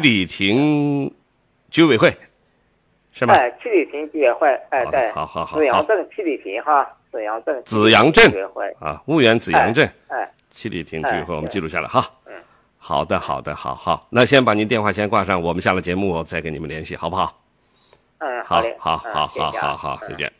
里亭居委会是吗？ 七里亭居委会，对， 好， 紫阳镇七里亭哈，紫阳镇居委会啊，婺源紫阳镇，七里亭居委会， 对我们记录下来哈。好的，好，那先把您电话先挂上，我们下了节目我再跟你们联系，好不好？ 好嘞， 好，再见，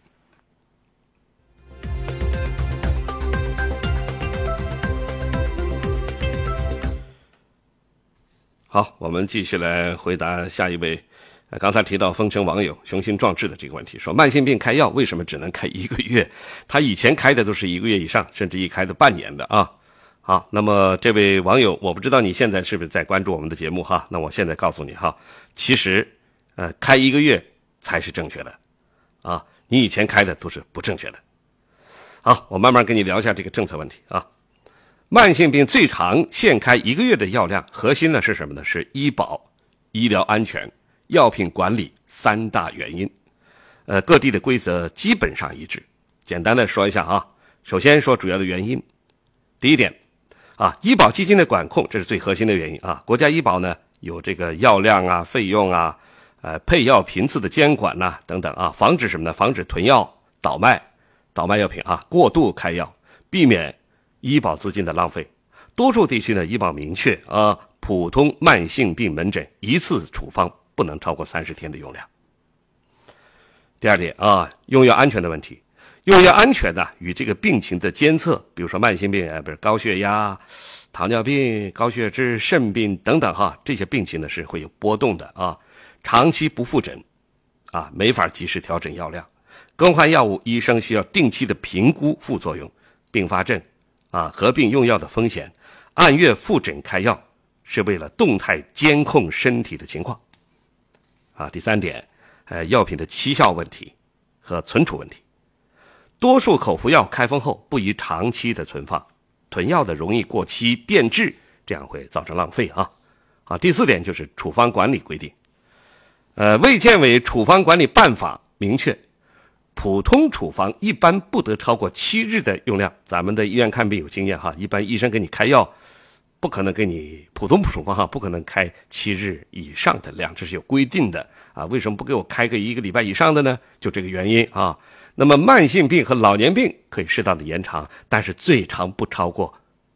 好，我们继续来回答下一位。刚才提到丰城网友雄心壮志的这个问题，说慢性病开药为什么只能开1个月？他以前开的都是1个月以上，甚至一开的半年的啊。好，那么这位网友，我不知道你现在是不是在关注我们的节目哈？那我现在告诉你哈，其实开1个月才是正确的啊，你以前开的都是不正确的。好，我慢慢跟你聊一下这个政策问题啊。慢性病最长限开1个月的药量，核心呢是什么呢？是医保、医疗安全、药品管理3大原因。各地的规则基本上一致。简单的说一下啊，首先说主要的原因。第一点啊，医保基金的管控，这是最核心的原因啊。国家医保呢有这个药量啊、费用啊、配药频次的监管呐、等等啊，防止什么呢？防止囤药、倒卖药品啊，过度开药，避免医保资金的浪费。多数地区呢，医保明确啊，普通慢性病门诊一次处方不能超过30天的用量。第二点啊，用药安全的问题。用药安全呢，与这个病情的监测，比如说慢性病比如高血压、糖尿病、高血脂、肾病等等哈，这些病情呢是会有波动的啊。长期不复诊啊，没法及时调整药量。更换药物，医生需要定期的评估副作用、并发症啊，合并用药的风险。按月复诊开药是为了动态监控身体的情况啊。第三点，药品的期效问题和存储问题。多数口服药开封后不宜长期的存放，囤药的容易过期变质，这样会造成浪费啊。第四点就是处方管理规定。卫健委处方管理办法明确，普通处方一般不得超过7日的用量。咱们的医院看病有经验哈，一般医生给你开药，不可能给你普通处方哈，不可能开7日以上的量，这是有规定的啊。为什么不给我开个1个礼拜以上的呢？就这个原因啊。那么慢性病和老年病可以适当的延长，但是最长不超过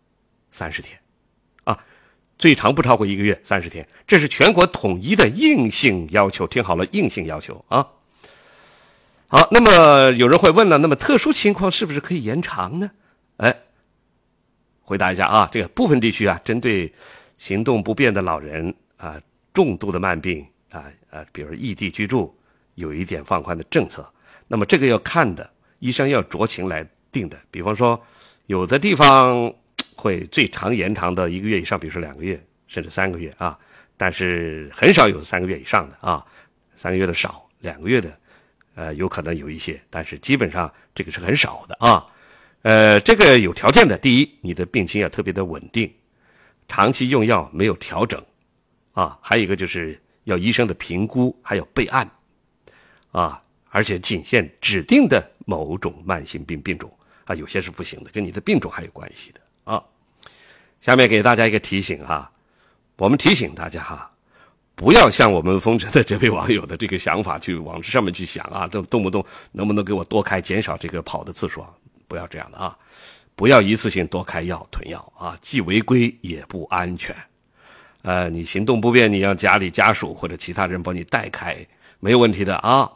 30天啊，最长不超过1个月30天，这是全国统一的硬性要求。听好了，硬性要求啊。好，那么有人会问了，那么特殊情况是不是可以延长呢？回答一下啊，这个部分地区啊，针对行动不便的老人啊、重度的慢病比如异地居住，有一点放宽的政策。那么这个要看的，医生要酌情来定的。比方说，有的地方会最长延长到1个月以上，比如说2个月甚至3个月啊，但是很少有3个月以上的啊，3个月的少，2个月的有可能有一些，但是基本上这个是很少的啊。这个有条件的，第一，你的病情要特别的稳定，长期用药没有调整啊，还有一个就是要医生的评估，还有备案啊。而且仅限指定的某种慢性病病种啊，有些是不行的，跟你的病种还有关系的啊。下面给大家一个提醒哈，我们提醒大家哈，不要像我们丰城的这位网友的这个想法去往这上面去想啊，动不动能不能给我多开，减少这个跑的次数啊，不要这样的啊，不要一次性多开药囤药啊，既违规也不安全。你行动不便，你让家里家属或者其他人帮你代开，没有问题的啊。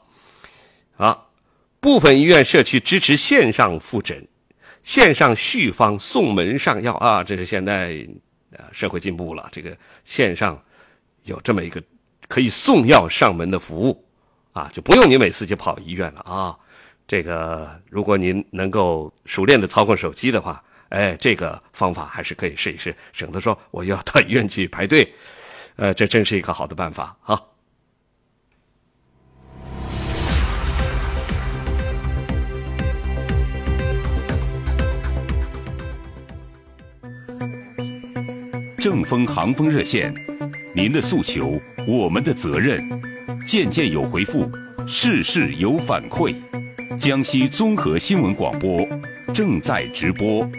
部分医院社区支持线上复诊、线上续方、送门上药啊，这是现在社会进步了，这个线上有这么一个可以送药上门的服务啊，就不用你每次就跑医院了啊。这个如果您能够熟练的操控手机的话，这个方法还是可以试一试，省得说我要到医院去排队，这真是一个好的办法啊。 正风航风热线，您的诉求，我们的责任。件件有回复，事事有反馈。江西综合新闻广播正在直播。